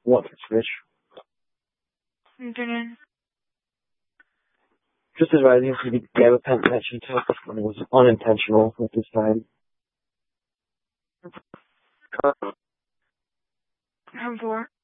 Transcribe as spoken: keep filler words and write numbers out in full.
What switch? Internet. Just advising you to get a pen attention to it. It was unintentional at this time. How for?